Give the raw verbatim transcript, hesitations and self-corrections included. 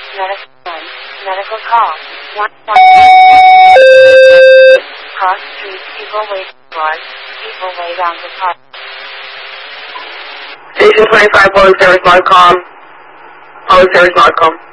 Medical one. Medical call. One one. Cross street. People wait. Guard. People wait on the car. Station twenty-five, public service dot com. Public service dot com.